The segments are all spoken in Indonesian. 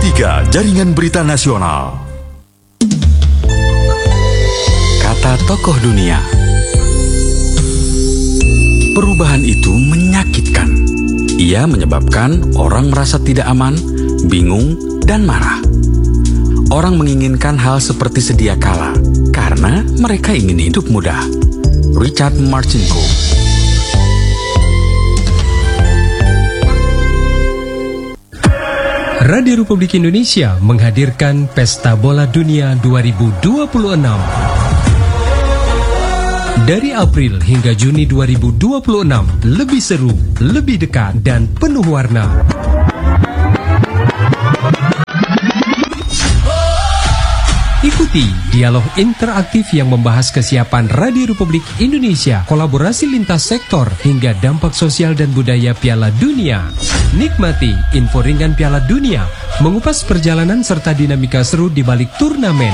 Pro 3 Jaringan Berita Nasional. Kata tokoh dunia, perubahan itu menyakitkan. Ia menyebabkan orang merasa tidak aman, bingung, dan marah. Orang menginginkan hal seperti sedia kala karena mereka ingin hidup mudah. Richard Marcinko. Radio Republik Indonesia menghadirkan Pesta Bola Dunia 2026. Dari April hingga Juni 2026, lebih seru, lebih dekat, dan penuh warna. Ikuti dialog interaktif yang membahas kesiapan Radio Republik Indonesia, kolaborasi lintas sektor, hingga dampak sosial dan budaya Piala Dunia. Nikmati info ringan Piala Dunia, mengupas perjalanan serta dinamika seru di balik turnamen.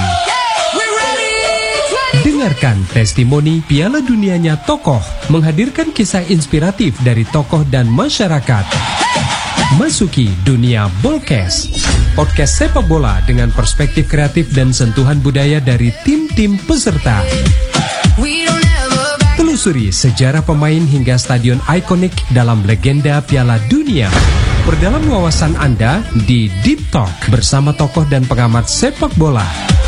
Dengarkan testimoni Piala Dunianya tokoh, menghadirkan kisah inspiratif dari tokoh dan masyarakat. Masuki dunia Bolkes, podcast sepak bola dengan perspektif kreatif dan sentuhan budaya dari tim-tim peserta. Telusuri sejarah pemain hingga stadion ikonik dalam legenda Piala Dunia. Perdalam wawasan Anda di Deep Talk bersama tokoh dan pengamat sepak bola.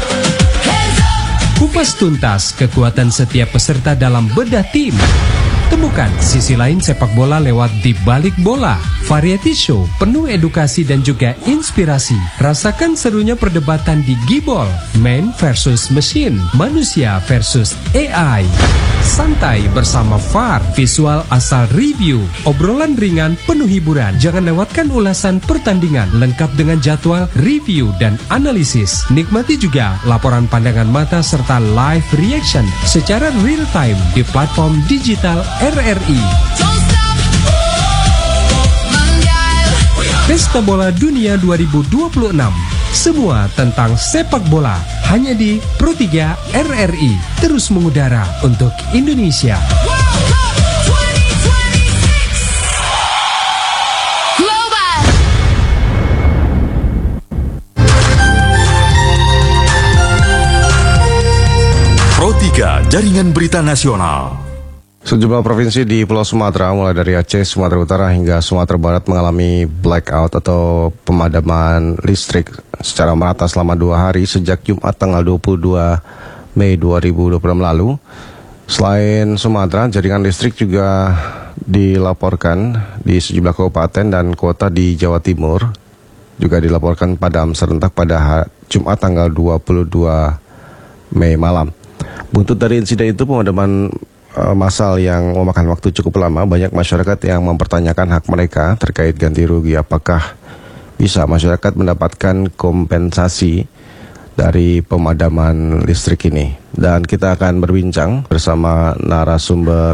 Kupas tuntas kekuatan setiap peserta dalam bedah tim. Temukan sisi lain sepak bola lewat Di Balik Bola, variety show penuh edukasi dan juga inspirasi. Rasakan serunya perdebatan di Gibol, man versus machine, manusia versus AI. Santai bersama VAR, visual asal review, obrolan ringan penuh hiburan. Jangan lewatkan ulasan pertandingan lengkap dengan jadwal, review, dan analisis. Nikmati juga laporan pandangan mata serta live reaction secara real time di platform digital RRI. Pesta Bola Dunia 2026. Semua tentang sepak bola hanya di Pro 3 RRI. Terus mengudara untuk Indonesia. Pro 3 Jaringan Berita Nasional. Sejumlah provinsi di Pulau Sumatera, mulai dari Aceh, Sumatera Utara hingga Sumatera Barat mengalami blackout atau pemadaman listrik secara merata selama 2 hari sejak Jumat tanggal 22 Mei 2026 lalu. Selain Sumatera, jaringan listrik juga dilaporkan di sejumlah kabupaten dan kota di Jawa Timur. Juga dilaporkan padam serentak pada Jumat tanggal 22 Mei malam. Buntut dari insiden itu, pemadaman massal yang memakan waktu cukup lama, banyak masyarakat yang mempertanyakan hak mereka terkait ganti rugi. Apakah bisa masyarakat mendapatkan kompensasi dari pemadaman listrik ini? Dan kita akan berbincang bersama narasumber.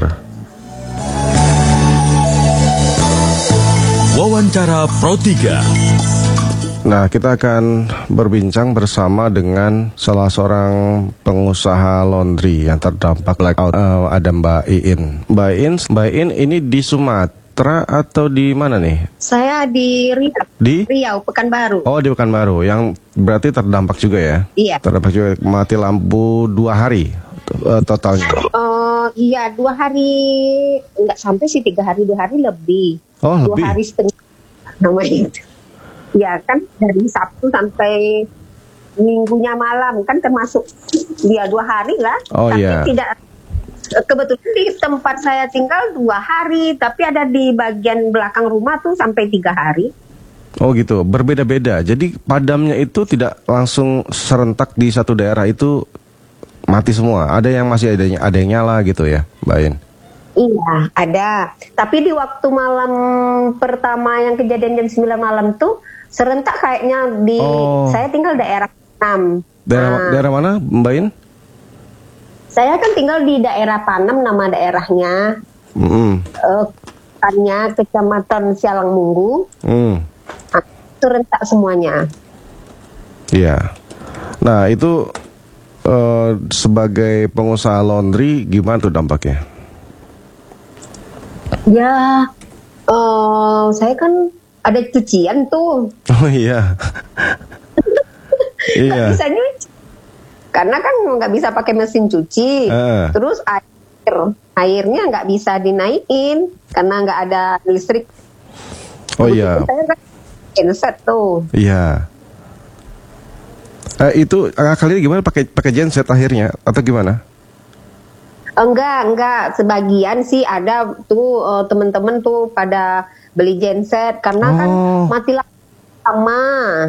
Wawancara Pro 3. Nah, kita akan berbincang bersama dengan salah seorang pengusaha laundry yang terdampak blackout. Ada Mbak Iin. Mbak Iin ini di Sumatera atau di mana nih? Saya di Riau. Di Riau, Pekanbaru. Oh, di Pekanbaru, yang berarti terdampak juga ya? Iya. Terdampak juga, mati lampu 2 hari totalnya. Iya, 2 hari, enggak sampai sih 3 hari, 2 hari lebih. Oh, 2 lebih? hari setengah namanya itu. Ya kan, dari Sabtu sampai Minggunya malam, kan termasuk dia 2 hari lah. Oh, tapi iya. tidak, kebetulan di tempat saya tinggal 2 hari, tapi ada di bagian belakang rumah tuh sampai 3 hari. Oh gitu, berbeda-beda. Jadi padamnya itu tidak langsung serentak di satu daerah, itu mati semua. Ada yang masih ada yang nyala gitu ya, Mbak In? Iya, ada. Tapi di waktu malam pertama yang kejadian jam 9 malam tuh serentak kayaknya di saya tinggal daerah 6. Daerah mana, Mbak In? Saya kan tinggal di daerah Panem, nama daerahnya. Kecamatan Sialangmunggu. Serentak semuanya. Iya. Nah, itu sebagai pengusaha laundry gimana tuh dampaknya? Ya, saya kan ada cucian tuh. Oh iya. Nggak Iya. bisa nyuci. Karena kan nggak bisa pakai mesin cuci. Terus airnya nggak bisa dinaikin karena nggak ada listrik. Oh iya. Saya kan genset tuh. Iya. Itu kalian gimana, pakai genset akhirnya atau gimana? Enggak, sebagian sih ada tuh temen-temen tuh pada beli genset karena kan mati lampu sama.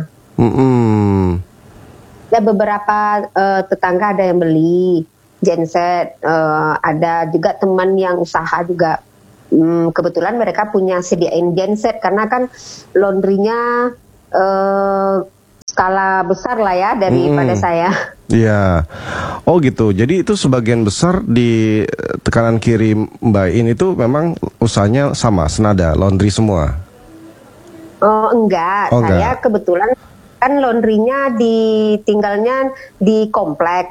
Ada beberapa tetangga ada yang beli genset, ada juga teman yang usaha juga. Kebetulan mereka punya sediain genset karena kan laundrynya skala besar lah ya daripada saya. Iya. Oh gitu. Jadi itu sebagian besar di tekanan kiri Mbak In itu memang usahanya sama, senada, laundry semua. Enggak. Saya kebetulan kan laundrynya tinggalnya di komplek.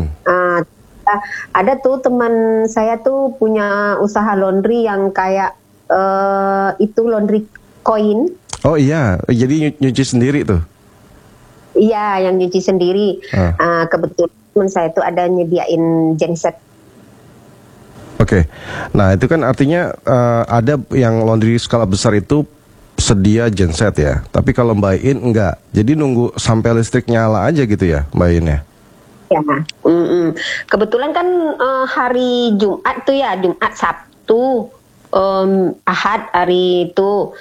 Ada tuh teman saya tuh punya usaha laundry yang kayak itu laundry koin. Oh iya, jadi nyuci sendiri tuh. Iya, yang nyuci sendiri. Kebetulan teman saya tuh ada nyediain genset. Oke. Nah, itu kan artinya ada yang laundry skala besar itu sedia genset ya. Tapi kalau Mbak In enggak. Jadi nunggu sampai listrik nyala aja gitu ya, Mbak In ya. Ya. Kebetulan kan hari Jumat tuh ya, Jumat, Sabtu, Ahad hari itu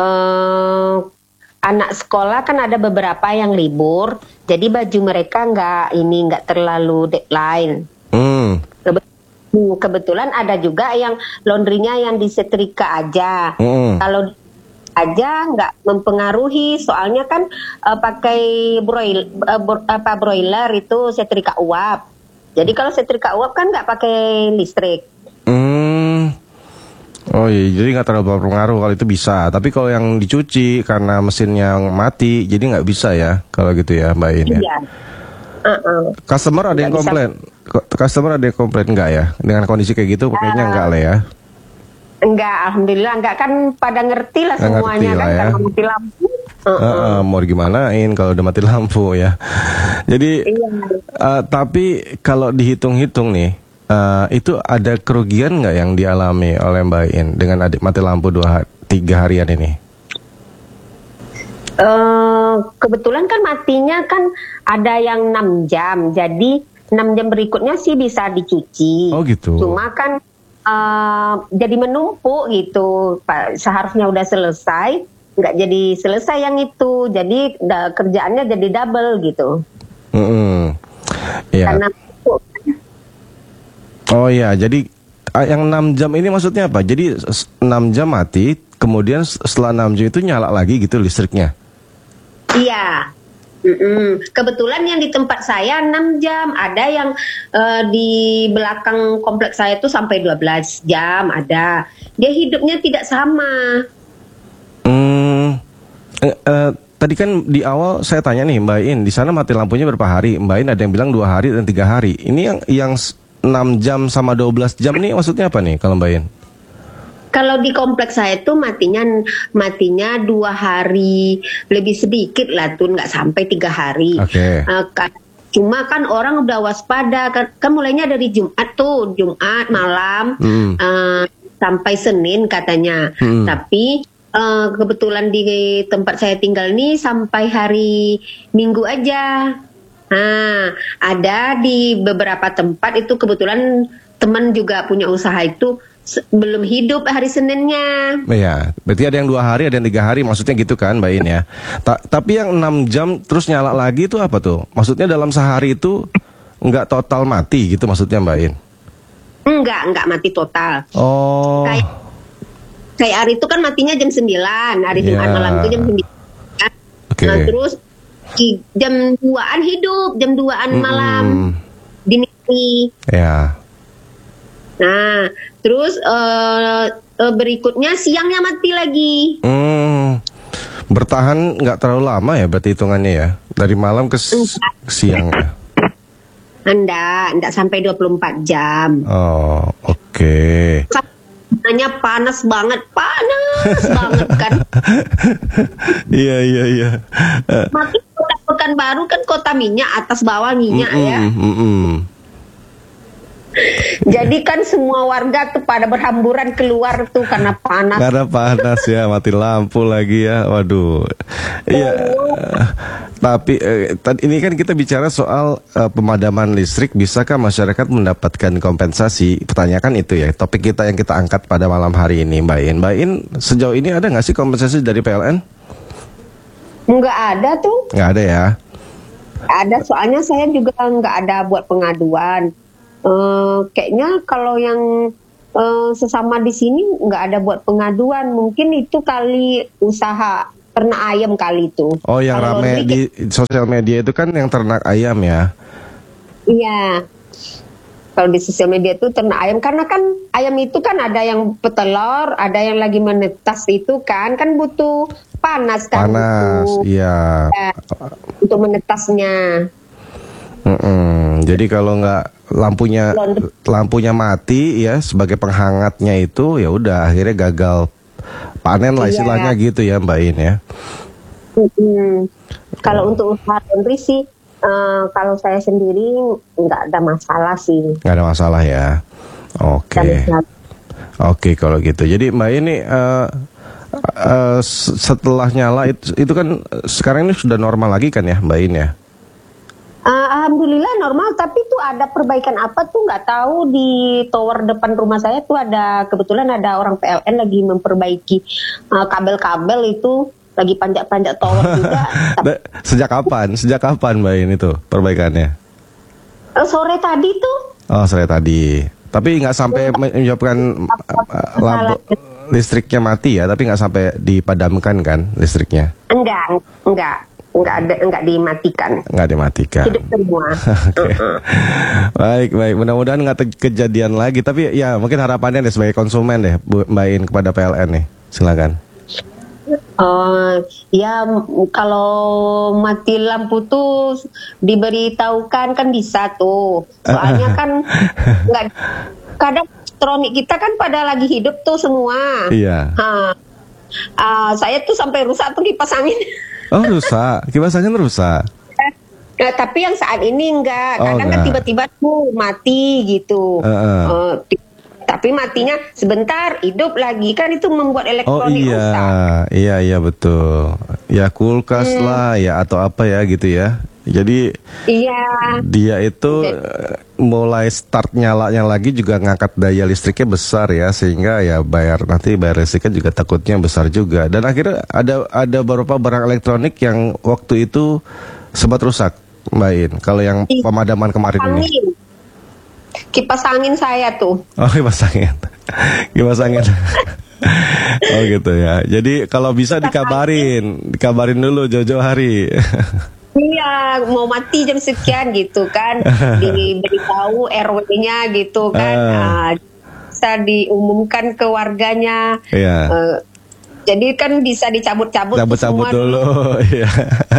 anak sekolah kan ada beberapa yang libur, jadi baju mereka nggak terlalu deadline. Kebetulan ada juga yang laundrynya yang disetrika aja. Kalau aja nggak mempengaruhi, soalnya kan pakai broiler itu setrika uap. Jadi kalau setrika uap kan nggak pakai listrik. Oh iya, jadi nggak terlalu berpengaruh kalau itu bisa. Tapi kalau yang dicuci karena mesinnya mati, jadi nggak bisa ya kalau gitu ya, Mbak In ya. Iya. Customer ada yang komplain. Customer ada yang komplain nggak ya? Dengan kondisi kayak gitu, kayaknya nggak lah ya. Enggak, alhamdulillah enggak, kan pada ngerti lah semuanya kan ya. Kalau mati lampu. Mau gimanain kalau udah mati lampu ya. Jadi, tapi kalau dihitung-hitung nih. Itu ada kerugian nggak yang dialami oleh Mbak In dengan mati lampu 3 harian ini? Kebetulan kan matinya kan ada yang 6 jam, jadi 6 jam berikutnya sih bisa dicuci. Oh gitu. Cuma kan jadi menumpuk gitu, seharusnya udah selesai, nggak jadi selesai yang itu, jadi kerjaannya jadi double gitu. Iya. Karena oh iya, jadi yang 6 jam ini maksudnya apa? Jadi 6 jam mati, kemudian setelah 6 jam itu nyala lagi gitu listriknya? Iya. Kebetulan yang di tempat saya 6 jam, ada yang di belakang kompleks saya itu sampai 12 jam ada. Dia hidupnya tidak sama. Tadi kan di awal saya tanya nih Mbak In, di sana mati lampunya berapa hari? Mbak In ada yang bilang 2 hari dan 3 hari. Ini yang 6 jam sama 12 jam ini maksudnya apa nih kalau Mbak In? Kalau di kompleks saya itu matinya 2 hari lebih sedikit lah tuh, nggak sampai 3 hari. Cuma kan orang udah waspada kan mulainya dari Jumat malam sampai Senin katanya. Tapi kebetulan di tempat saya tinggal nih sampai hari Minggu aja. Nah, ada di beberapa tempat itu kebetulan teman juga punya usaha itu belum hidup hari Seninnya. Iya, berarti ada yang 2 hari, ada yang 3 hari, maksudnya gitu kan Mbak In ya. Tapi yang 6 jam terus nyala lagi itu apa tuh? Maksudnya dalam sehari itu nggak total mati gitu maksudnya Mbak In? Enggak mati total. Oh. Kayak hari itu kan matinya jam 9, hari Jumat malam itu jam 9. Nah, terus jam 2-an hidup, jam 2-an malam dini. Ya. Nah, terus berikutnya siangnya mati lagi. Bertahan nggak terlalu lama ya berarti hitungannya ya? Dari malam ke siang ya? Enggak sampai 24 jam. Oh, oke. Hanya panas banget, panas panas banget kan. Iya. Makin kota Pekanbaru kan kota minyak, atas bawah minyak ya. Jadi kan semua warga tuh pada berhamburan keluar tuh karena panas. Karena panas ya, mati lampu lagi ya. Waduh. Iya. Tapi ini kan kita bicara soal pemadaman listrik. Bisakah masyarakat mendapatkan kompensasi? Pertanyakan itu ya. Topik kita yang kita angkat pada malam hari ini, Mbak In. Mbak In, sejauh ini ada nggak sih kompensasi dari PLN? Nggak ada tuh. Nggak ada ya? Ada, soalnya saya juga nggak ada buat pengaduan. Kayaknya kalau yang sesama di sini nggak ada buat pengaduan. Mungkin itu kali usaha ternak ayam kali itu. Oh, yang rame di sosial media itu kan yang ternak ayam ya? Iya. Kalau di sosial media itu ternak ayam, karena kan ayam itu kan ada yang petelur, ada yang lagi menetas itu kan butuh panas kan. Panas, iya. Untuk menetasnya. Jadi kalau nggak lampunya mati ya sebagai penghangatnya itu, ya udah akhirnya gagal panen lah istilahnya gitu ya Mbak In ya. Kalau untuk usaha laundry sih, kalau saya sendiri nggak ada masalah sih. Nggak ada masalah ya. Oke, kalau gitu. Jadi Mbak ini setelah nyala itu kan sekarang ini sudah normal lagi kan ya Mbak In ya? Alhamdulillah normal, tapi tuh ada perbaikan apa tuh nggak tahu. Di tower depan rumah saya tuh kebetulan ada orang PLN lagi memperbaiki kabel-kabel itu, lagi panjat-panjat tower juga. Sejak kapan Mbak In itu perbaikannya? Sore tadi tuh. Oh, sore tadi. Tapi nggak sampai menyebabkan lampu listriknya mati ya, tapi nggak sampai dipadamkan kan listriknya? Enggak dimatikan. Hidup semua. Baik. Mudah-mudahan nggak kejadian lagi. Tapi ya mungkin harapannya deh sebagai konsumen deh, Mbak In, kepada PLN nih. Silakan. Ya kalau mati lampu tuh diberitahukan kan bisa tuh. Soalnya kan kadang elektronik kita kan pada lagi hidup tuh semua. Iya. Saya tuh sampai rusak tuh kipas angin. Oh, rusak. Kipas angin rusak. Nah, tapi yang saat ini enggak. Kadang kan tiba-tiba tuh mati gitu. Tapi matinya sebentar, hidup lagi. Kan itu membuat elektronik rusak. Iya betul. Ya kulkas lah ya atau apa ya gitu ya. Jadi dia itu mulai start nyalanya lagi juga ngangkat daya listriknya besar ya, sehingga ya bayar listriknya juga takutnya besar juga. Dan akhirnya ada beberapa barang elektronik yang waktu itu sempat rusak, Mbak In. Kalau yang pemadaman kemarin ini. Kipas angin saya tuh. Oh, kipas angin. Oh gitu ya. Jadi kalau bisa dikabarin dulu jauh-jauh hari. Iya, mau mati jam sekian gitu kan, diberitahu RW-nya gitu kan, bisa diumumkan ke warganya. Jadi kan bisa dicabut-cabut semua dulu. Iya.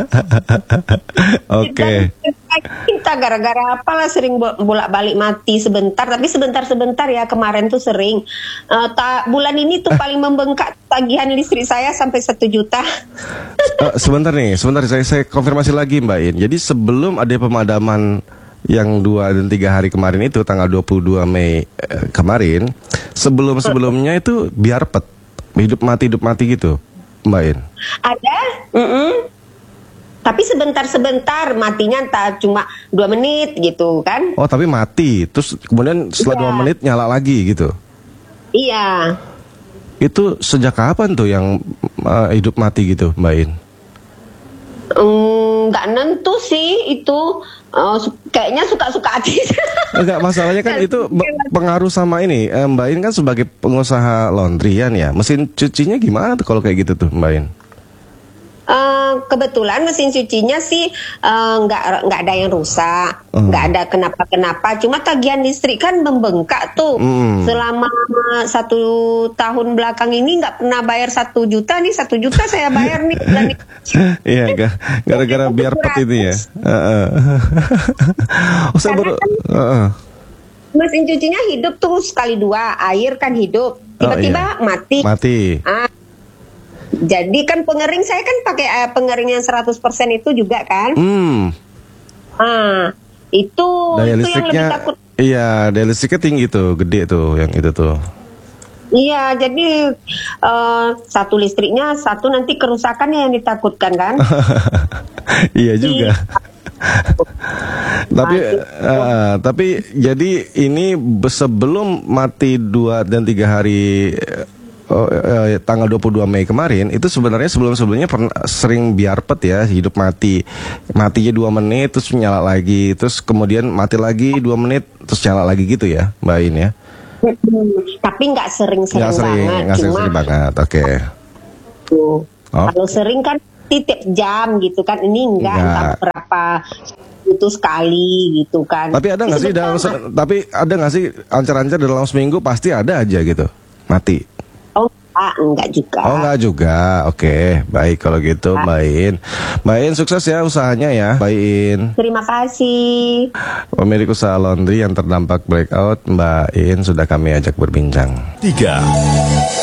Oke. Kita gara-gara apalah sering bolak-balik mati sebentar, tapi sebentar ya kemarin tuh sering. Bulan ini tuh paling membengkak tagihan listrik saya sampai 1 juta. Sebentar saya konfirmasi lagi Mbak In. Jadi sebelum ada pemadaman yang 2 dan 3 hari kemarin itu tanggal 22 Mei kemarin, sebelumnya itu biarpet. Hidup mati gitu, Mbak In? Ada, tapi sebentar matinya entah cuma 2 menit gitu kan? Oh, tapi mati, terus kemudian setelah 2 menit nyala lagi gitu? Iya. Itu sejak kapan tuh yang hidup mati gitu, Mbak In? Nggak nentu sih itu. Kayaknya suka-suka hati. Enggak, masalahnya kan itu pengaruh sama ini. Mbak In kan sebagai pengusaha laundryan ya, mesin cucinya gimana tuh kalau kayak gitu tuh Mbak In? Kebetulan mesin cucinya sih nggak ada yang rusak, nggak ada kenapa-kenapa. Cuma tagihan listrik kan membengkak tuh. Selama 1 tahun belakang ini nggak pernah bayar 1 juta nih. 1 juta saya bayar nih. Iya, gara-gara biarpet ini ya. Saya baru. Mesin cucinya hidup tuh sekali 2, air kan hidup. Tiba-tiba mati. Jadi kan pengering saya kan pakai pengering yang 100% itu juga kan. Itu daya yang listriknya, lebih takut. iya, daya listriknya tinggi tuh, gede tuh yang itu tuh. Iya, jadi satu listriknya, satu nanti kerusakannya yang ditakutkan kan. Iya juga. Tapi jadi ini sebelum mati 2 dan 3 hari tanggal 22 Mei kemarin, itu sebenarnya sebelumnya pernah sering biarpet ya, hidup matinya 2 menit terus nyala lagi, terus kemudian mati lagi 2 menit terus nyala lagi gitu ya Mbak In ya. Tapi nggak sering-sering banget, nggak sering banget, oke. Kalau sering kan tiap jam gitu kan, ini enggak. Berapa itu sekali gitu kan. Tapi ada nggak sih ancar-ancar dalam seminggu pasti ada aja gitu mati? Enggak juga. Oh, enggak juga. Oke, baik kalau gitu Mbak In. Mbak In sukses ya usahanya ya, Mbak In. Terima kasih. Pemilik usaha laundry yang terdampak blackout, Mbak In sudah kami ajak berbincang. 3.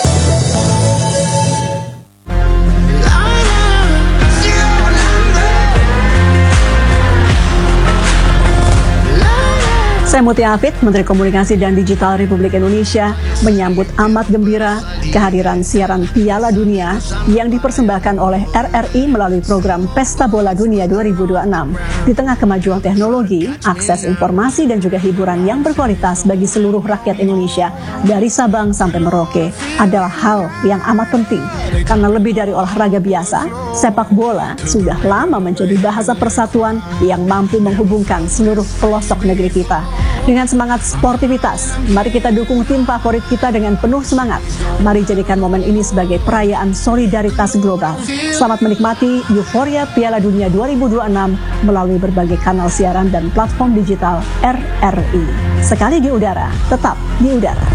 Saya Mutia Hafid, Menteri Komunikasi dan Digital Republik Indonesia, menyambut amat gembira kehadiran siaran Piala Dunia yang dipersembahkan oleh RRI melalui program Pesta Bola Dunia 2026. Di tengah kemajuan teknologi, akses informasi dan juga hiburan yang berkualitas bagi seluruh rakyat Indonesia dari Sabang sampai Merauke adalah hal yang amat penting. Karena lebih dari olahraga biasa, sepak bola sudah lama menjadi bahasa persatuan yang mampu menghubungkan seluruh pelosok negeri kita. Dengan semangat sportivitas, mari kita dukung tim favorit kita dengan penuh semangat. Mari jadikan momen ini sebagai perayaan solidaritas global. Selamat menikmati euforia Piala Dunia 2026 melalui berbagai kanal siaran dan platform digital RRI. Sekali di udara, tetap di udara.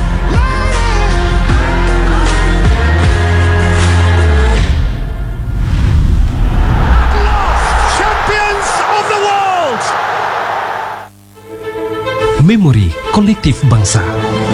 Memori kolektif bangsa.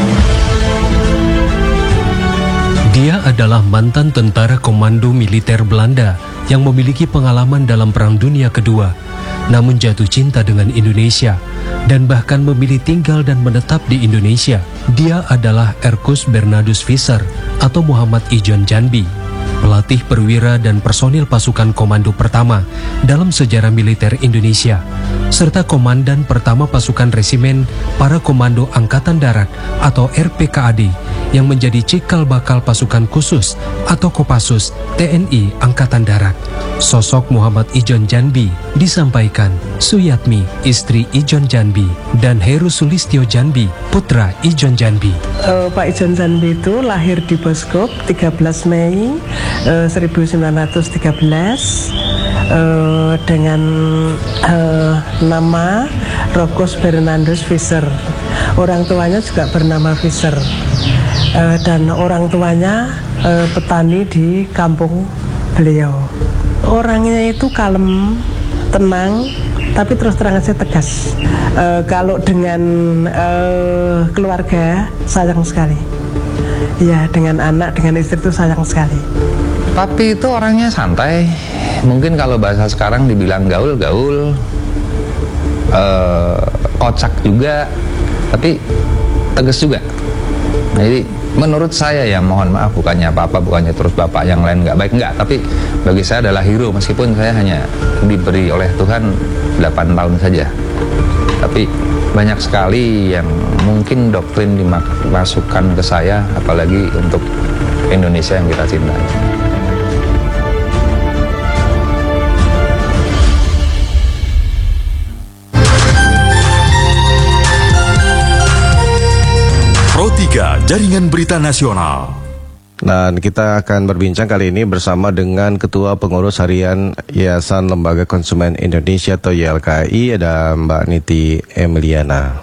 Dia adalah mantan tentara komando militer Belanda yang memiliki pengalaman dalam Perang Dunia Kedua, namun jatuh cinta dengan Indonesia dan bahkan memilih tinggal dan menetap di Indonesia. Dia adalah Erkus Bernardus Visser atau Muhammad Ijon Janbi, pelatih perwira dan personil pasukan komando pertama dalam sejarah militer Indonesia, serta komandan pertama pasukan resimen para komando Angkatan Darat atau RPKAD yang menjadi cikal bakal pasukan khusus atau Kopassus TNI Angkatan Darat. Sosok Muhammad Ijon Janbi disampaikan Suyatmi, istri Ijon Janbi, dan Heru Sulistyo Janbi, putra Ijon Janbi. Pak Ijon Janbi itu lahir di Boskop 13 Mei 1913 dengan nama Erkus Bernardus Visser. Orang tuanya juga bernama Visser, dan orang tuanya petani di kampung beliau. Orangnya itu kalem, tenang, tapi terus terang aja tegas. Kalau dengan keluarga sayang sekali. Ya, dengan anak, dengan istri itu sayang sekali. Papi itu orangnya santai, mungkin kalau bahasa sekarang dibilang gaul-gaul, kocak juga, tapi tegas juga. Jadi menurut saya ya, mohon maaf, bukannya apa-apa, bukannya terus bapak yang lain nggak baik, nggak, tapi bagi saya adalah hero, meskipun saya hanya diberi oleh Tuhan 8 tahun saja. Tapi banyak sekali yang mungkin doktrin dimasukkan ke saya, apalagi untuk Indonesia yang kita cintai. Pro 3 Jaringan Berita Nasional. Dan kita akan berbincang kali ini bersama dengan Ketua Pengurus Harian Yayasan Lembaga Konsumen Indonesia atau YLKI, ada Mbak Niti Emiliana.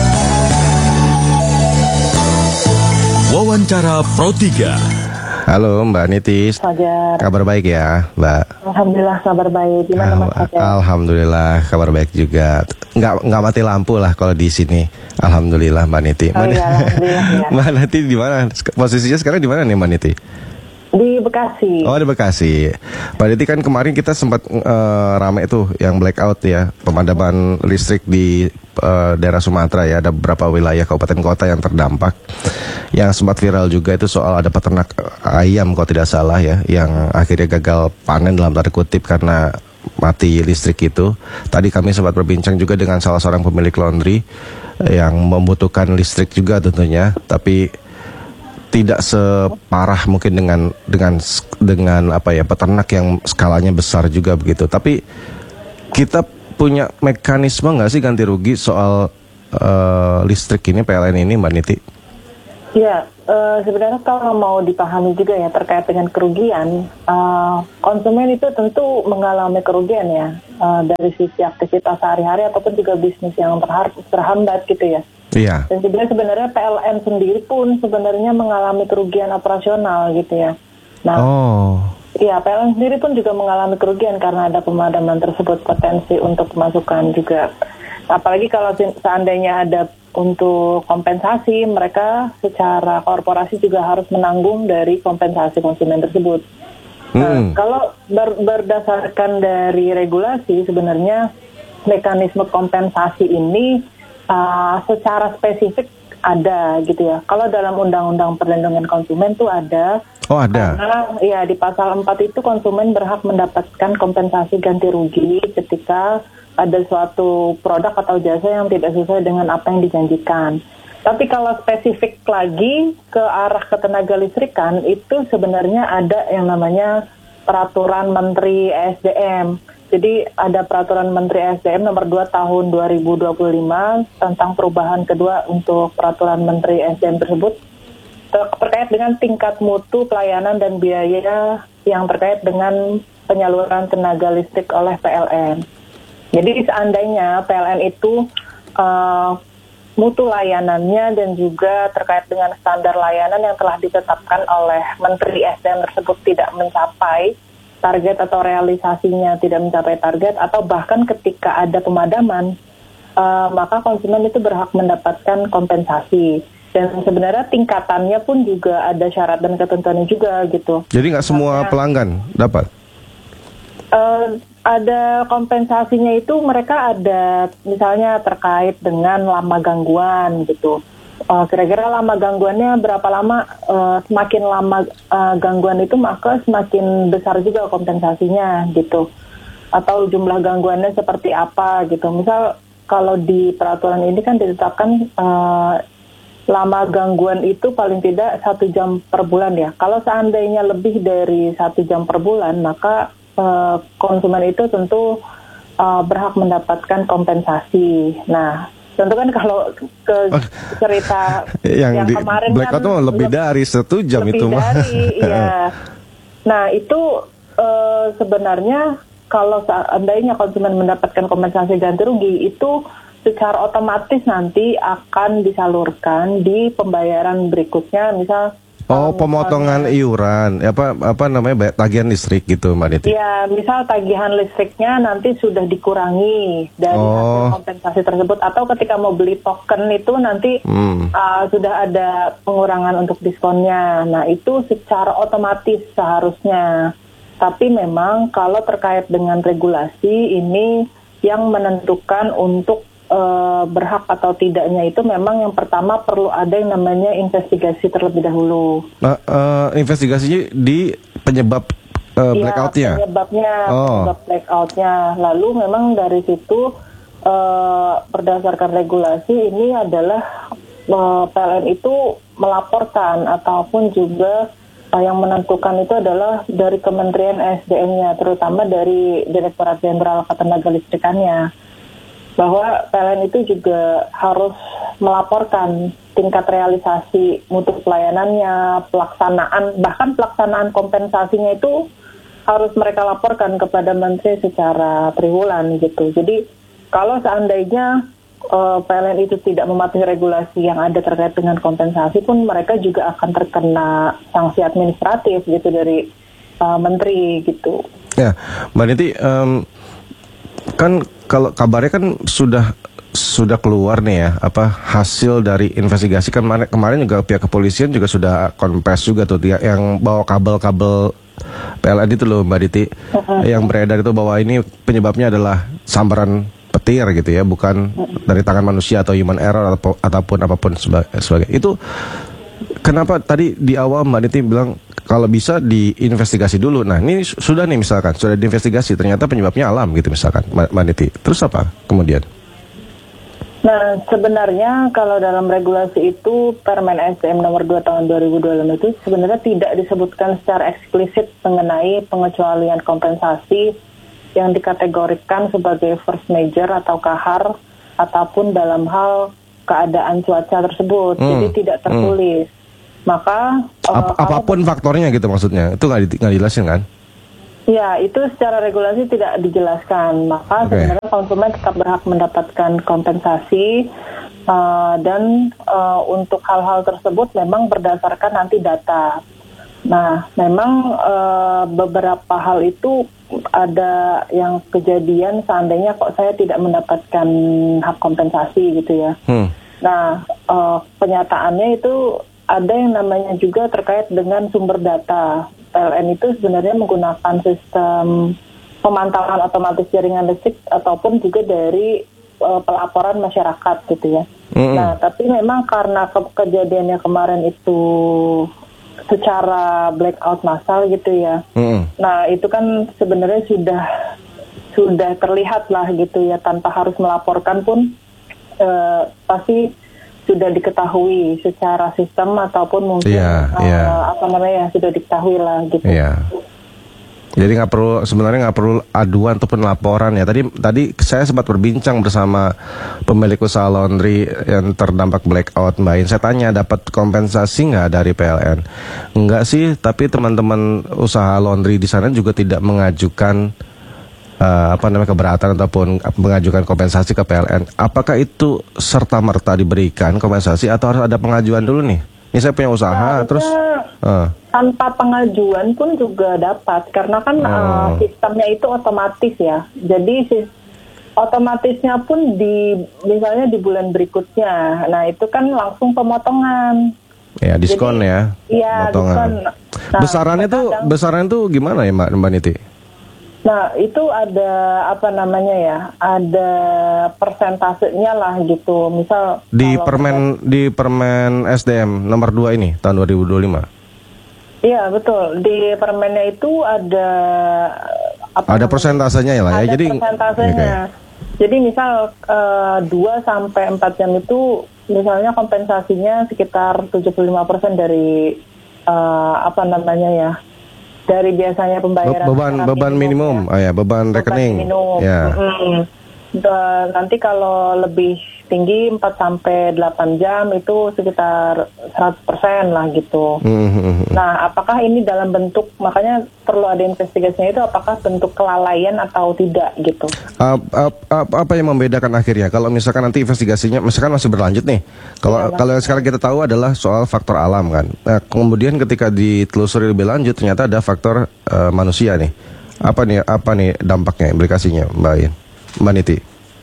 Wawancara Pro 3. Halo Mbak Niti, Fajar. Kabar baik ya Mbak? Alhamdulillah kabar baik. Gimana Mas Fajar? Alhamdulillah kabar baik juga. Nggak mati lampu lah kalau di sini. Alhamdulillah Mbak Niti. Oh iya, alhamdulillah ya. Mbak Niti di mana? Posisinya sekarang di mana nih Mbak Niti? Di Bekasi. Oh, di Bekasi. Pak Diti, kan kemarin kita sempat rame tuh yang blackout ya, pemadaman listrik di daerah Sumatera ya, ada beberapa wilayah kabupaten kota yang terdampak. Yang sempat viral juga itu soal ada peternak ayam kalau tidak salah ya, yang akhirnya gagal panen dalam tanda kutip karena mati listrik itu. Tadi kami sempat berbincang juga dengan salah seorang pemilik laundry yang membutuhkan listrik juga tentunya, tapi tidak separah mungkin dengan apa ya, peternak yang skalanya besar juga begitu. Tapi kita punya mekanisme nggak sih ganti rugi soal listrik ini, PLN ini, Mbak Niti? Ya, sebenarnya kalau mau dipahami juga ya terkait dengan kerugian, konsumen itu tentu mengalami kerugian ya, dari sisi aktivitas sehari-hari ataupun juga bisnis yang terhambat gitu ya. Iya. Dan sebenarnya PLN sendiri pun sebenarnya mengalami kerugian operasional gitu ya. Nah, iya, PLN sendiri pun juga mengalami kerugian karena ada pemadaman tersebut, potensi untuk pemasukan juga. Apalagi kalau seandainya ada untuk kompensasi, mereka secara korporasi juga harus menanggung dari kompensasi konsumen tersebut. Nah, kalau berdasarkan dari regulasi, sebenarnya mekanisme kompensasi ini secara spesifik ada gitu ya. Kalau dalam Undang-Undang Perlindungan Konsumen tuh ada. Oh, ada. Karena ya di pasal 4 itu konsumen berhak mendapatkan kompensasi ganti rugi ketika ada suatu produk atau jasa yang tidak sesuai dengan apa yang dijanjikan. Tapi kalau spesifik lagi ke arah ketenaga listrikan, itu sebenarnya ada yang namanya Peraturan Menteri ESDM. Jadi ada Peraturan Menteri ESDM nomor 2 tahun 2025 tentang perubahan kedua untuk Peraturan Menteri ESDM tersebut terkait dengan tingkat mutu pelayanan dan biaya yang terkait dengan penyaluran tenaga listrik oleh PLN. Jadi seandainya PLN itu mutu layanannya dan juga terkait dengan standar layanan yang telah ditetapkan oleh Menteri ESDM tersebut tidak mencapai target atau realisasinya tidak mencapai target, atau bahkan ketika ada pemadaman, maka konsumen itu berhak mendapatkan kompensasi. Dan sebenarnya tingkatannya pun juga ada syarat dan ketentuannya juga gitu. Jadi nggak semua pelanggan dapat? Ada kompensasinya itu mereka ada misalnya terkait dengan lama gangguan gitu. Kira-kira lama gangguannya berapa lama, semakin lama gangguan itu maka semakin besar juga kompensasinya gitu. Atau jumlah gangguannya seperti apa gitu. Misal kalau di peraturan ini kan ditetapkan lama gangguan itu paling tidak 1 jam per bulan ya. Kalau seandainya lebih dari 1 jam per bulan, maka konsumen itu tentu berhak mendapatkan kompensasi. Nah, tentu kan kalau ke cerita yang kemarin blackout kan lebih dari 1 jam itu mah. Iya. Nah, itu sebenarnya kalau seandainya konsumen mendapatkan kompensasi ganti rugi itu secara otomatis nanti akan disalurkan di pembayaran berikutnya, misal pemotongan iuran, apa namanya, tagihan listrik gitu, Mbak Niti? Iya, misal tagihan listriknya nanti sudah dikurangi dari hasil kompensasi tersebut, atau ketika mau beli token itu nanti sudah ada pengurangan untuk diskonnya. Nah, itu secara otomatis seharusnya. Tapi memang kalau terkait dengan regulasi ini yang menentukan untuk berhak atau tidaknya itu memang yang pertama perlu ada yang namanya investigasi terlebih dahulu. Investigasinya di penyebab blackoutnya? Penyebab blackoutnya. Lalu memang dari situ berdasarkan regulasi ini adalah PLN itu melaporkan ataupun juga yang menentukan itu adalah dari Kementerian SDM-nya, terutama dari Direktorat Jenderal Ketenaga Listrikannya, bahwa PLN itu juga harus melaporkan tingkat realisasi mutu pelayanannya, bahkan pelaksanaan kompensasinya itu harus mereka laporkan kepada Menteri secara triwulan gitu. Jadi kalau seandainya PLN itu tidak mematuhi regulasi yang ada terkait dengan kompensasi pun mereka juga akan terkena sanksi administratif gitu dari Menteri gitu. Ya, Mbak Niti, kan kalau kabarnya kan sudah sudah keluar nih ya, hasil dari investigasi. Kemarin juga pihak kepolisian juga sudah konfes juga tuh yang bawa kabel-kabel PLN itu loh Mbak Diti, yang beredar itu bahwa ini penyebabnya adalah sambaran petir gitu ya, bukan dari tangan manusia atau human error ataupun apapun sebagai itu. Kenapa tadi di awal Mbak Diti bilang kalau bisa diinvestigasi dulu? Nah ini sudah nih, misalkan sudah diinvestigasi, ternyata penyebabnya alam gitu misalkan Mbak Diti, terus apa kemudian? Nah, sebenarnya kalau dalam regulasi itu Permen SDM nomor 2 tahun 2025 itu sebenarnya tidak disebutkan secara eksplisit mengenai pengecualian kompensasi yang dikategorikan sebagai force majeure atau kahar ataupun dalam hal keadaan cuaca tersebut. Jadi tidak tertulis. Maka apapun faktornya gitu maksudnya. Itu nggak dijelasin kan? Ya, itu secara regulasi tidak dijelaskan. Maka sebenarnya konsumen tetap berhak mendapatkan kompensasi dan untuk hal-hal tersebut memang berdasarkan nanti data. Nah, memang beberapa hal itu ada yang kejadian seandainya kok saya tidak mendapatkan hak kompensasi gitu ya. Nah, kenyataannya itu ada yang namanya juga terkait dengan sumber data. PLN itu sebenarnya menggunakan sistem pemantauan otomatis jaringan listrik ataupun juga dari pelaporan masyarakat gitu ya. Nah, tapi memang karena kejadiannya kemarin itu secara blackout massal gitu ya. Nah, itu kan sebenarnya sudah terlihat lah gitu ya, tanpa harus melaporkan pun pasti sudah diketahui secara sistem ataupun mungkin sudah diketahui lah gitu. Jadi sebenarnya nggak perlu aduan ataupun laporan ya. Tadi saya sempat berbincang bersama pemilik usaha laundry yang terdampak blackout, Mbak In. Saya tanya dapat kompensasi nggak dari PLN? Enggak sih, tapi teman-teman usaha laundry di sana juga tidak mengajukan keberatan ataupun mengajukan kompensasi ke PLN. Apakah itu serta-merta diberikan kompensasi atau harus ada pengajuan dulu nih? Ini saya punya usaha terus tanpa pengajuan pun juga dapat, karena kan sistemnya itu otomatis ya. Jadi otomatisnya pun misalnya di bulan berikutnya. Nah, itu kan langsung pemotongan. Ya, diskon. Jadi, ya, diskon. Nah, besarannya tuh gimana ya Mbak Niti? Nah, itu ada ada persentasenya lah gitu. Misal di permen SDM nomor 2 ini tahun 2025. Iya, betul. Di permennya itu ada persentasenya ya lah ya. Jadi persentasenya. Jadi misal 2 sampai 4 jam itu misalnya kompensasinya sekitar 75% dari dari biasanya pembayaran beban minimum, beban rekening. Nanti kalau lebih tinggi 4 sampai 8 jam itu sekitar 100% lah gitu. Nah, apakah ini dalam bentuk, makanya perlu ada investigasinya itu, apakah bentuk kelalaian atau tidak gitu. Apa yang membedakan akhirnya? Kalau misalkan nanti investigasinya misalkan masih berlanjut nih. Kalau yang sekarang kita tahu adalah soal faktor alam kan. Nah, kemudian ketika ditelusuri lebih lanjut ternyata ada faktor manusia nih. Apa nih dampaknya, implikasinya, Mbak Niti?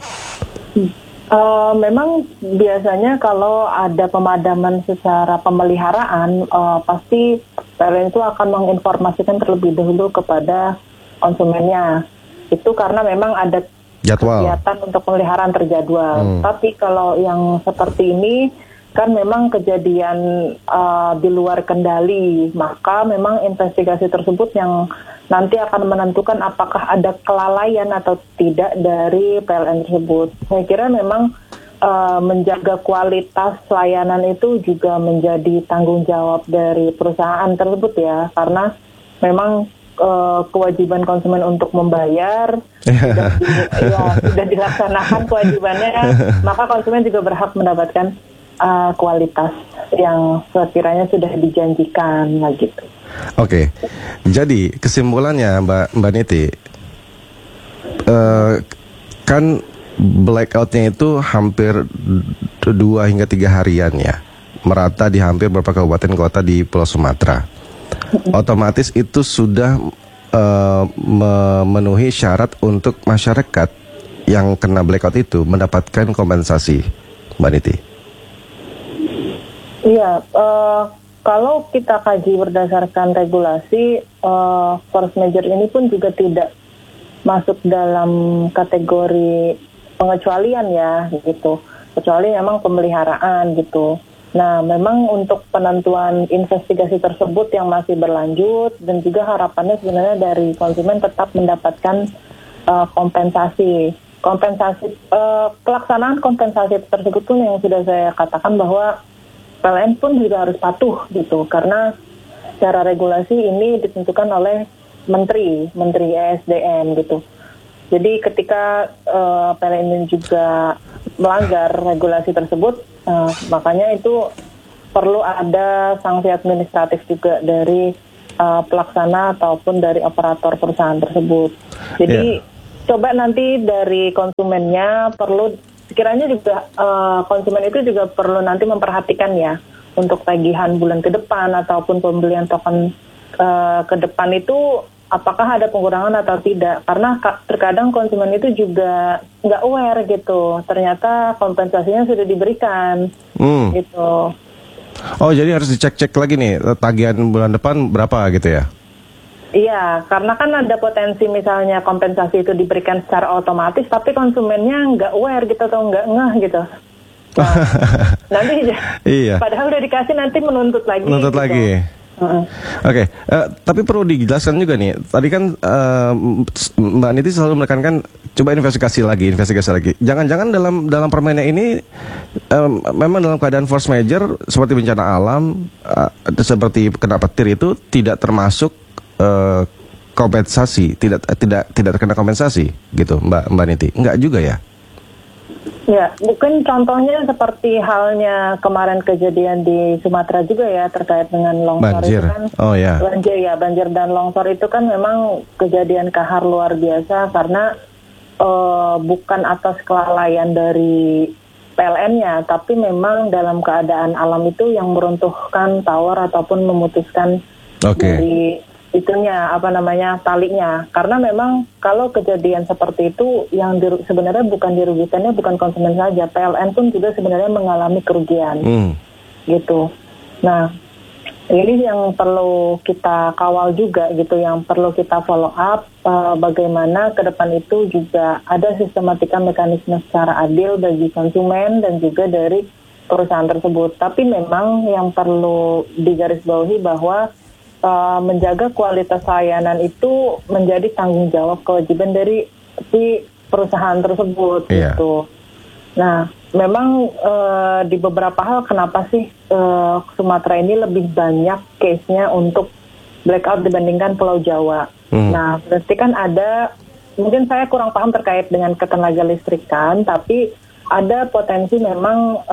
Memang biasanya kalau ada pemadaman secara pemeliharaan, pasti PLN itu akan menginformasikan terlebih dahulu kepada konsumennya. Itu karena memang ada kegiatan untuk pemeliharaan terjadwal. Tapi kalau yang seperti ini kan memang kejadian di luar kendali, maka memang investigasi tersebut yang nanti akan menentukan apakah ada kelalaian atau tidak dari PLN tersebut. Saya kira memang menjaga kualitas layanan itu juga menjadi tanggung jawab dari perusahaan tersebut ya, karena memang kewajiban konsumen untuk membayar sudah dilaksanakan kewajibannya, maka konsumen juga berhak mendapatkan kualitas yang sekiranya sudah dijanjikan lah gitu. Oke, jadi kesimpulannya Mbak Niti, kan blackoutnya itu hampir 2 hingga 3 harian ya, merata di hampir beberapa kabupaten kota di Pulau Sumatera. Otomatis itu sudah memenuhi syarat untuk masyarakat yang kena blackout itu mendapatkan kompensasi, Mbak Niti? Iya, kalau kita kaji berdasarkan regulasi, force majeure ini pun juga tidak masuk dalam kategori pengecualian ya, gitu. Kecuali memang pemeliharaan gitu. Nah, memang untuk penentuan investigasi tersebut yang masih berlanjut dan juga harapannya sebenarnya dari konsumen tetap mendapatkan kompensasi. Pelaksanaan kompensasi tersebut pun yang sudah saya katakan bahwa PLN pun juga harus patuh gitu, karena secara regulasi ini ditentukan oleh Menteri ESDM gitu. Jadi ketika PLN ini juga melanggar regulasi tersebut, makanya itu perlu ada sanksi administratif juga dari pelaksana ataupun dari operator perusahaan tersebut. Jadi coba nanti dari konsumennya perlu, sekiranya juga konsumen itu juga perlu nanti memperhatikan ya untuk tagihan bulan ke depan ataupun pembelian token ke depan itu apakah ada pengurangan atau tidak, karena terkadang konsumen itu juga nggak aware gitu, ternyata kompensasinya sudah diberikan gitu. Oh, jadi harus dicek-cek lagi nih tagihan bulan depan berapa gitu ya? Iya, karena kan ada potensi misalnya kompensasi itu diberikan secara otomatis, tapi konsumennya nggak aware gitu atau nggak ngeh gitu. Nah, nanti padahal udah dikasih nanti menuntut lagi. Menuntut gitu lagi. Oke, tapi perlu dijelaskan juga nih. Tadi kan Mbak Niti selalu menekankan coba investigasi lagi. Jangan-jangan dalam permennya ini memang dalam keadaan force majeure seperti bencana alam, seperti kena petir itu tidak termasuk kompensasi, tidak terkena kompensasi gitu, Mbak Niti. Enggak juga ya? Ya, mungkin contohnya seperti halnya kemarin kejadian di Sumatera juga ya, terkait dengan longsor banjir. Itu kan. Oh ya. Banjir dan longsor itu kan memang kejadian kahar luar biasa karena bukan atas kelalaian dari PLN-nya, tapi memang dalam keadaan alam itu yang meruntuhkan tower ataupun memutuskan dari itunya talinya. Karena memang kalau kejadian seperti itu yang sebenarnya bukan dirugikannya bukan konsumen saja, PLN pun juga sebenarnya mengalami kerugian gitu. Nah, ini yang perlu kita kawal juga gitu, yang perlu kita follow up bagaimana ke depan itu juga ada sistematika mekanisme secara adil bagi konsumen dan juga dari perusahaan tersebut. Tapi memang yang perlu digarisbawahi bahwa menjaga kualitas layanan itu menjadi tanggung jawab kewajiban dari si perusahaan tersebut gitu. Nah, memang di beberapa hal kenapa sih Sumatera ini lebih banyak case-nya untuk blackout dibandingkan Pulau Jawa. Nah, berarti kan ada, mungkin saya kurang paham terkait dengan ketenaga listrikan, tapi ada potensi memang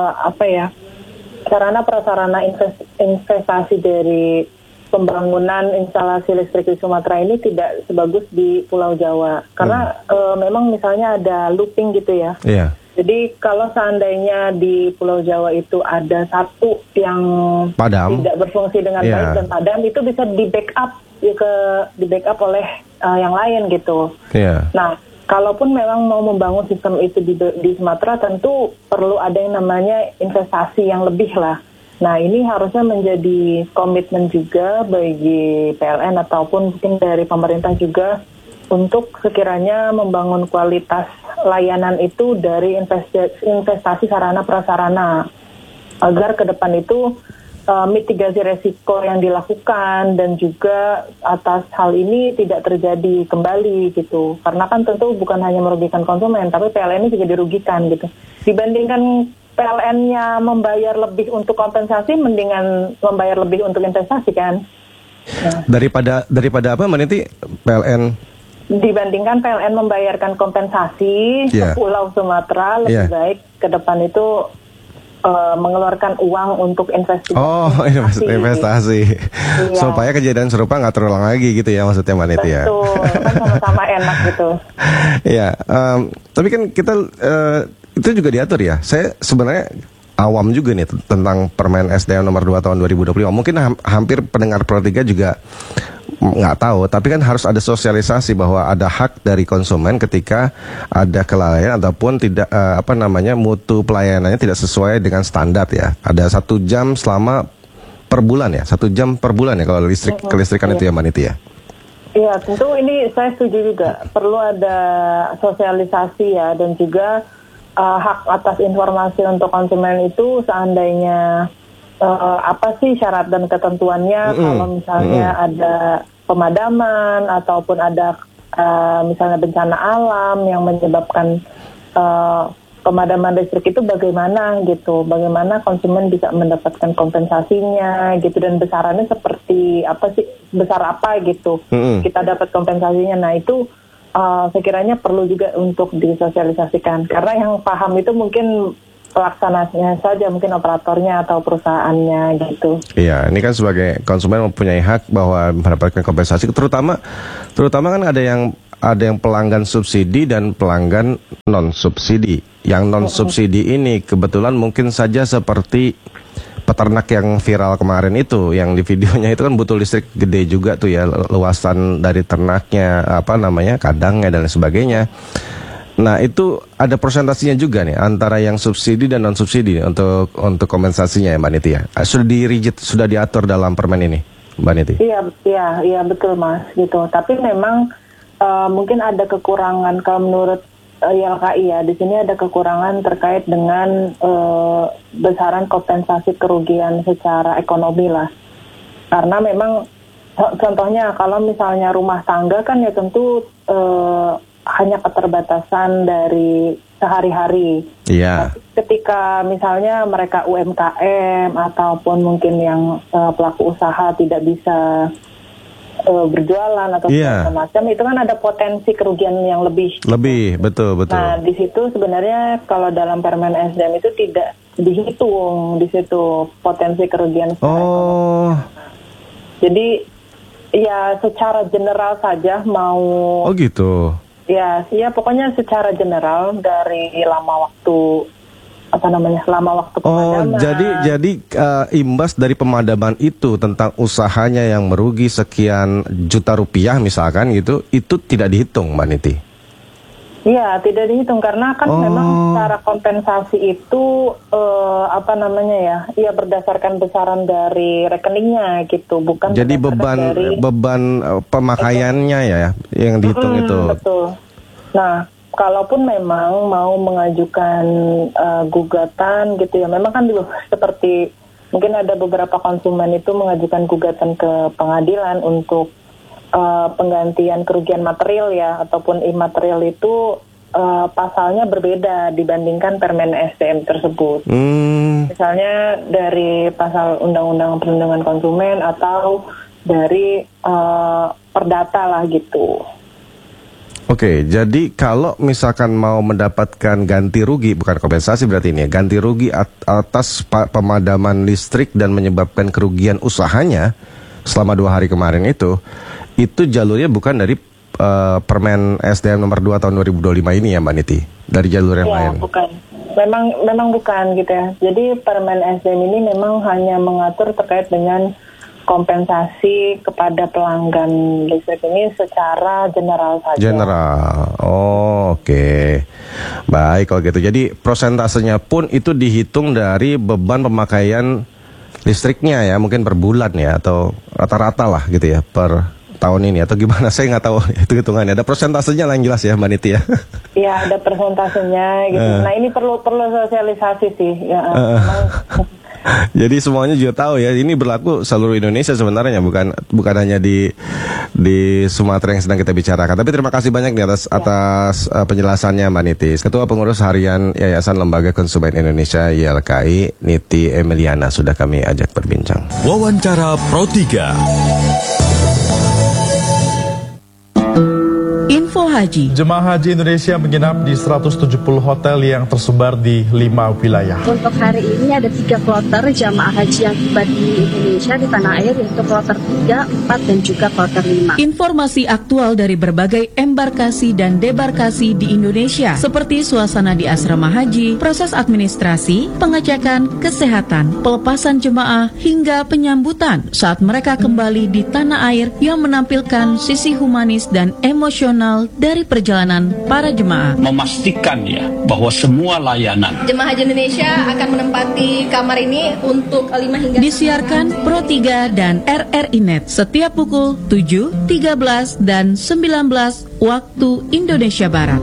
sarana prasarana investasi dari pembangunan instalasi listrik di Sumatera ini tidak sebagus di Pulau Jawa. Karena memang misalnya ada looping gitu ya. Iya. Jadi kalau seandainya di Pulau Jawa itu ada satu yang padam, tidak berfungsi dengan baik dan padam, itu bisa di backup oleh yang lain gitu. Iya. Nah, kalaupun memang mau membangun sistem itu di Sumatera, tentu perlu ada yang namanya investasi yang lebih lah. Nah, ini harusnya menjadi komitmen juga bagi PLN ataupun mungkin dari pemerintah juga untuk sekiranya membangun kualitas layanan itu dari investasi sarana prasarana agar ke depan itu mitigasi resiko yang dilakukan dan juga atas hal ini tidak terjadi kembali gitu. Karena kan tentu bukan hanya merugikan konsumen, tapi PLN ini juga dirugikan gitu. Dibandingkan PLN-nya membayar lebih untuk kompensasi, mendingan membayar lebih untuk investasi kan. Nah. Daripada apa, Mbak Niti? PLN? Dibandingkan PLN membayarkan kompensasi ke Pulau Sumatera, lebih baik ke depan itu mengeluarkan uang untuk investasi. Oh, investasi. Iya. Supaya kejadian serupa nggak terulang lagi gitu ya maksudnya, Mbak Niti ya. Betul, kan sama-sama enak gitu. Iya, tapi kan kita itu juga diatur ya. Saya sebenarnya awam juga nih tentang Permen SDM nomor 2 tahun 2025. Mungkin hampir pendengar Pro 3 juga nggak tahu, tapi kan harus ada sosialisasi bahwa ada hak dari konsumen ketika ada kelalaian ataupun tidak mutu pelayanannya tidak sesuai dengan standar ya. Ada 1 jam selama per bulan ya, 1 jam per bulan ya kalau kelistrikan itu ya Mbak Niti ya. Iya, tentu ini saya setuju juga perlu ada sosialisasi ya, dan juga hak atas informasi untuk konsumen itu seandainya apa sih syarat dan ketentuannya kalau misalnya ada pemadaman ataupun ada misalnya bencana alam yang menyebabkan pemadaman listrik itu bagaimana gitu, bagaimana konsumen bisa mendapatkan kompensasinya gitu, dan besarannya seperti apa sih, besar apa gitu kita dapat kompensasinya. Nah itu saya kiranya perlu juga untuk disosialisasikan, karena yang paham itu mungkin pelaksananya saja, mungkin operatornya atau perusahaannya gitu. Iya, ini kan sebagai konsumen mempunyai hak bahwa mendapatkan kompensasi, terutama kan ada yang pelanggan subsidi dan pelanggan non subsidi. Yang non subsidi ini kebetulan mungkin saja seperti peternak yang viral kemarin itu, yang di videonya itu kan butuh listrik gede juga tuh ya, luasan dari ternaknya, kandangnya dan sebagainya. Nah itu ada presentasinya juga nih antara yang subsidi dan non subsidi untuk kompensasinya ya Mbak Niti ya. Sudah diatur dalam permen ini Mbak Niti. Iya betul Mas gitu. Tapi memang mungkin ada kekurangan kalau menurut YLKI ya. Di sini ada kekurangan terkait dengan besaran kompensasi kerugian secara ekonomi lah. Karena memang contohnya kalau misalnya rumah tangga kan ya tentu hanya keterbatasan dari sehari-hari. Iya. Ketika misalnya mereka UMKM ataupun mungkin yang pelaku usaha tidak bisa berjualan atau segala macam, itu kan ada potensi kerugian yang lebih. Betul. Nah di situ sebenarnya kalau dalam Permen SDM itu tidak dihitung di situ potensi kerugian. Jadi ya secara general saja mau. Oh gitu. Ya pokoknya secara general dari lama waktu pemadaman. Jadi imbas dari pemadaman itu tentang usahanya yang merugi sekian juta rupiah misalkan gitu, itu tidak dihitung Mbak Niti? Iya, tidak dihitung karena kan memang secara kompensasi itu berdasarkan besaran dari rekeningnya gitu, bukan. Jadi beban pemakaiannya ya yang dihitung itu. Betul. Nah, kalaupun memang mau mengajukan gugatan gitu ya, memang kan dulu seperti mungkin ada beberapa konsumen itu mengajukan gugatan ke pengadilan untuk penggantian kerugian material ya ataupun imaterial itu pasalnya berbeda dibandingkan Permen SDM tersebut. Misalnya dari pasal Undang-Undang Perlindungan Konsumen atau dari perdata lah gitu. Oke, jadi kalau misalkan mau mendapatkan ganti rugi, bukan kompensasi berarti ini ya, ganti rugi atas pemadaman listrik dan menyebabkan kerugian usahanya selama 2 hari kemarin itu jalurnya bukan dari Permen SDM nomor 2 tahun 2025 ini ya Mbak Niti, dari jalur yang lain? Bukan, memang bukan gitu ya. Jadi Permen SDM ini memang hanya mengatur terkait dengan kompensasi kepada pelanggan listrik ini secara general saja. General, oke. Baik kalau gitu. Jadi prosentasenya pun itu dihitung dari beban pemakaian listriknya ya, mungkin per bulan ya, atau rata-rata lah gitu ya, per tahun ini atau gimana? Saya nggak tahu itu hitungannya. Ada prosentasenya lah yang jelas ya Mbak Niti ya. Iya ada prosentasenya gitu. Nah ini perlu sosialisasi sih. Ya, jadi semuanya juga tahu ya, ini berlaku seluruh Indonesia sebenarnya, bukan hanya di Sumatera yang sedang kita bicarakan. Tapi terima kasih banyak nih atas penjelasannya Mbak Niti. Ketua Pengurus Harian Yayasan Lembaga Konsumen Indonesia YLKI, Niti Emiliana, sudah kami ajak berbincang. Wawancara Pro 3. Info Haji. Jemaah haji Indonesia menginap di 170 hotel yang tersebar di 5 wilayah. Untuk hari ini ada 3 kloter jemaah haji yang tiba di Indonesia di tanah air, yaitu kloter 3, 4, dan juga kloter 5. Informasi aktual dari berbagai embarkasi dan debarkasi di Indonesia, seperti suasana di asrama haji, proses administrasi, pengecekan, kesehatan, pelepasan jemaah, hingga penyambutan saat mereka kembali di tanah air yang menampilkan sisi humanis dan emosional dari perjalanan para jemaah. Memastikan ya bahwa semua layanan jemaah haji Indonesia akan menempati kamar ini untuk 5 hingga disiarkan Pro 3 dan RRI Net setiap pukul 7, 13, dan 19 waktu Indonesia Barat.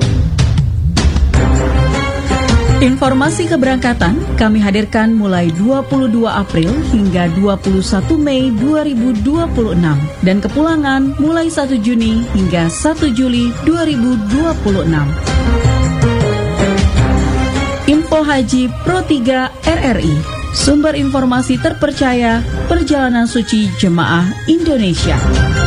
Informasi keberangkatan kami hadirkan mulai 22 April hingga 21 Mei 2026 dan kepulangan mulai 1 Juni hingga 1 Juli 2026. Info Haji Pro 3 RRI, sumber informasi terpercaya perjalanan suci jemaah Indonesia.